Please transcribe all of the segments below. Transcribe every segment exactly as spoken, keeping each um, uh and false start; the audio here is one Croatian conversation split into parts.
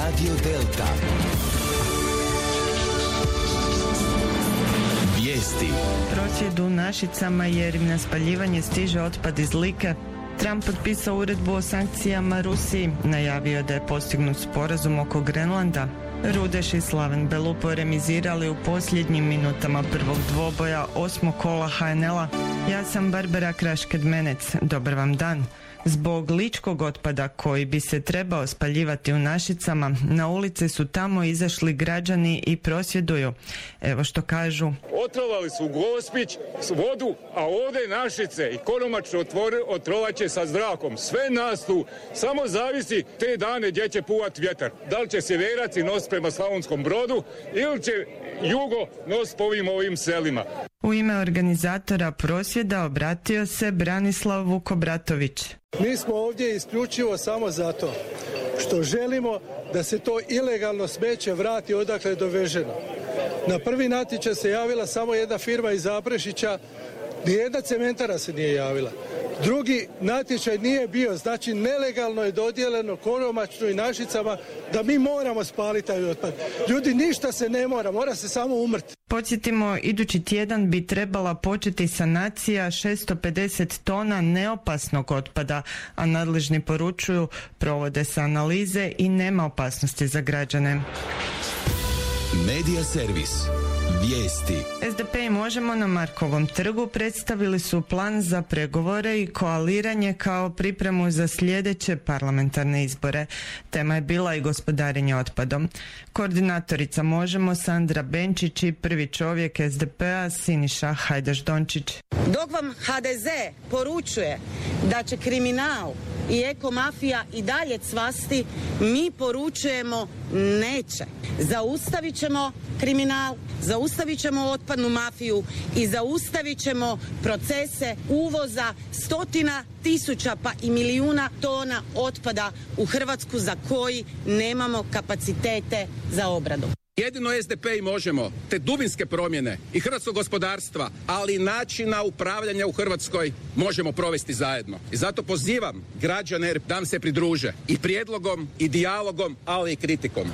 Radio Delta. Vijesti. Prosvjed u Našicama jer im na spaljivanje stiže otpad iz Like. Trump potpisao uredbu o sankcijama Rusiji, najavio da je postignut sporazum oko Grenlanda. Rudeš i Slaven Belupo remizirali u posljednjim minutama prvog dvoboja osmog kola ha en el-a. Ja sam Barbara Krašked-Menec, dobar vam dan. Zbog ličkog otpada koji bi se trebao spaljivati u Našicama, na ulice su tamo izašli građani i prosvjeduju. Evo što kažu. Otrovali su Gospić s vodu, a ovdje Našice i konomačno otrovat će sa zrakom. Sve nas tu, samo zavisi te dane gdje će puvat vjetar. Da li će sjeverac nositi prema Slavonskom Brodu ili će jugo nositi po ovim ovim selima. U ime organizatora prosvjeda obratio se Branislav Vukobratović. Mi smo ovdje isključivo samo zato što želimo da se to ilegalno smeće vrati odakle je doveženo. Na prvi natječaj se javila samo jedna firma iz Zaprešića, nijedna cementara se nije javila. Drugi natječaj nije bio, znači nelegalno je dodijeljeno Konomačnu i Našicama da mi moramo spaliti taj otpad. Ljudi, ništa se ne mora, mora se samo umrti. Podsjetimo, idući tjedan bi trebala početi sanacija šesto pedeset tona neopasnog otpada, a nadležni poručuju provode se analize i nema opasnosti za građane. Medija servis. Vijesti. es de pe i Možemo na Markovom trgu predstavili su plan za pregovore i koaliranje kao pripremu za sljedeće parlamentarne izbore. Tema je bila i gospodarenje otpadom. Koordinatorica Možemo Sandra Benčić i prvi čovjek es de pe-a Siniša Hajdaš-Dončić. Dok vam ha de ze poručuje da će kriminal i ekomafija i dalje cvasti, mi poručujemo neće. Zaustavit ćemo kriminal, zaustavit ćemo otpadnu mafiju i zaustavit ćemo procese uvoza stotina tisuća pa i milijuna tona otpada u Hrvatsku za koji nemamo kapacitete za obradu. Jedino es de pe i Možemo te dubinske promjene i hrvatskog gospodarstva, ali i načina upravljanja u Hrvatskoj možemo provesti zajedno. I zato pozivam građane da nam se pridruže i prijedlogom i dijalogom, ali i kritikom.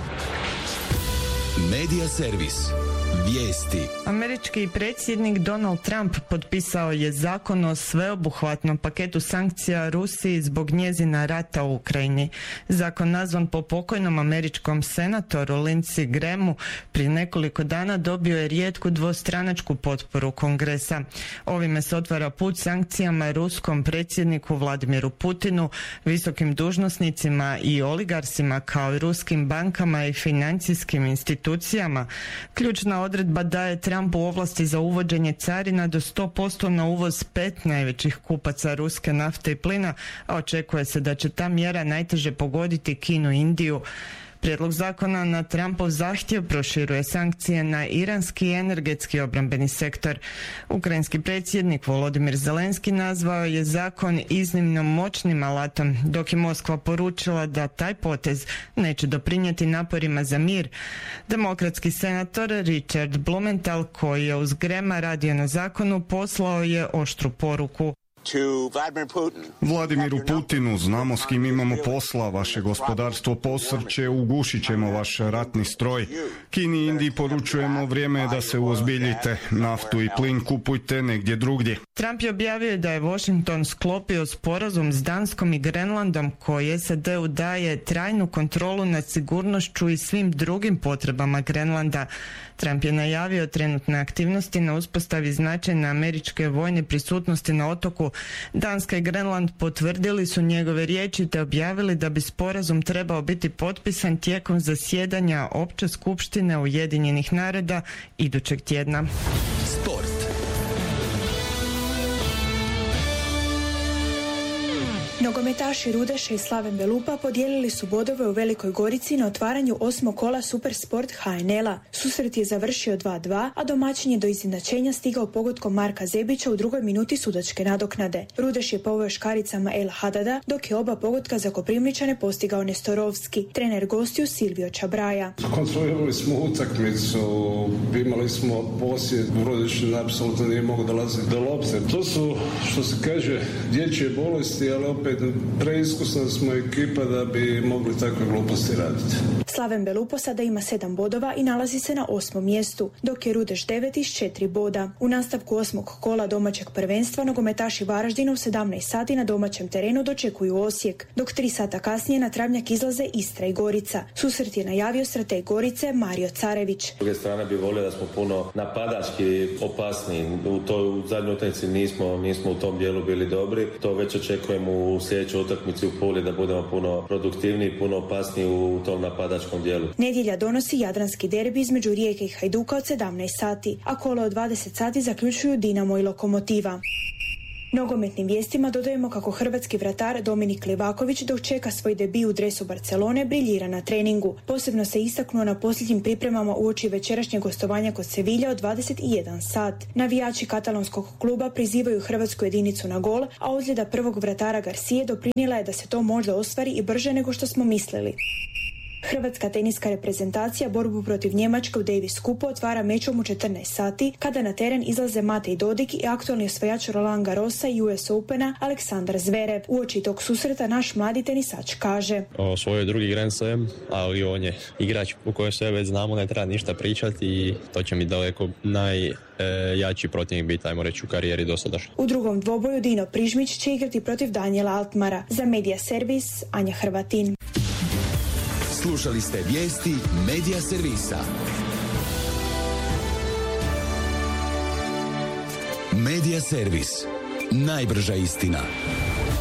Medija servis. Vijesti. Američki predsjednik Donald Trump potpisao je zakon o sveobuhvatnom paketu sankcija Rusiji zbog njezina rata u Ukrajini. Zakon nazvan po pokojnom američkom senatoru Lindsey Grahamu prije nekoliko dana dobio je rijetku dvostranačku potporu Kongresa. Ovime se otvara put sankcijama ruskom predsjedniku Vladimiru Putinu, visokim dužnosnicima i oligarsima kao i ruskim bankama i financijskim institucijama. Ključna odredba daje Trumpu ovlasti za uvođenje carina do sto posto na uvoz pet najvećih kupaca ruske nafte i plina, a očekuje se da će ta mjera najteže pogoditi Kinu i Indiju. Prijedlog zakona na Trumpov zahtjev proširuje sankcije na iranski i energetski obrambeni sektor. Ukrajinski predsjednik Volodimir Zelenski nazvao je zakon iznimno moćnim alatom, dok je Moskva poručila da taj potez neće doprinijeti naporima za mir. Demokratski senator Richard Blumenthal, koji je uz Grahama radio na zakonu, poslao je oštru poruku. Vladimiru Putinu, znamo s kim imamo posla, vaše gospodarstvo posrće, ugušit ćemo vaš ratni stroj. Kini i Indiji poručujemo, vrijeme je da se uozbiljite, naftu i plin kupujte negdje drugdje. Trump je objavio da je Washington sklopio sporazum s Danskom i Grenlandom koji es a de-u daje trajnu kontrolu nad sigurnošću i svim drugim potrebama Grenlanda. Trump je najavio trenutne aktivnosti na uspostavi značajne američke vojne prisutnosti na otoku. Danska i Grenland potvrdili su njegove riječi te objavili da bi sporazum trebao biti potpisan tijekom zasjedanja Opće skupštine Ujedinjenih naroda idućeg tjedna. Sport. Nogometaši Rudeša i Slaven Belupa podijelili su bodove u Velikoj Gorici na otvaranju osmog kola Supersport ha en el-a. Susret je završio dva dva, a domaćin je do izjednačenja stigao pogodkom Marka Zebića u drugoj minuti sudačke nadoknade. Rudeš je poveo škaricama El Hadada, dok je oba pogotka za Koprivničane postigao Nestorovski. Trener gostiju Silvio Čabraja. Kontrolirali smo utakmicu, imali smo posjed, Rudeš apsolutno nije mogao dolaziti do lopte. To su, što se kaže, dječje bolesti, ali opet preiskusna smo ekipa da bi mogli takve gluposti raditi. Slaven Belupo sada ima sedam bodova i nalazi se na osmom mjestu, dok je Rudeš deveti s četiri boda. U nastavku osmog kola domaćeg prvenstva nogometaši Varaždina u sedamnaest sati na domaćem terenu dočekuju Osijek, dok tri sata kasnije na travnjak izlaze Istra i Gorica. Susret je najavio strateg Gorice Mario Carević. S druge strane bi volio da smo puno napadački opasniji. U toj u zadnjoj utakmici nismo, nismo u tom dijelu bili dobri. To već očekujemo u sljedećoj utakmici u Puli da budemo puno produktivniji, puno opasniji u tom napadačkom dijelu. Nedjelja donosi jadranski derbi između Rijeke i Hajduka od sedamnaest sati, a kolo od dvadeset sati zaključuju Dinamo i Lokomotiva. Nogometnim vijestima dodajemo kako hrvatski vratar Dominik Livaković dok čeka svoj debi u dresu Barcelone briljira na treningu. Posebno se istaknuo na posljednjim pripremama uoči večerašnjeg gostovanja kod Sevilja od dvadeset jedan sat. Navijači katalonskog kluba prizivaju hrvatsku jedinicu na gol, a ozljeda prvog vratara Garcije doprinijela je da se to možda ostvari i brže nego što smo mislili. Hrvatska teniska reprezentacija borbu protiv Njemačke u Davis Cupu otvara mečom u četrnaest sati, kada na teren izlaze Matej Dodik i aktualni osvajač Roland Garrosa i U S Opena Aleksandar Zverev. Uoči tog susreta naš mladi tenisač kaže: Osvojio drugi Grand Slam, ali on je igrač u kojoj sve već znamo, ne treba ništa pričati i to će mi daleko najjači protivnik biti, ajmo reći, u karijeri dosadašnjoj. U drugom dvoboju Dino Prižmić će igrati protiv Daniela Altmara. Za Media Servis Anja Hrvatin. Slušali ste vijesti Media Servisa. Media Servis. Najbrža istina.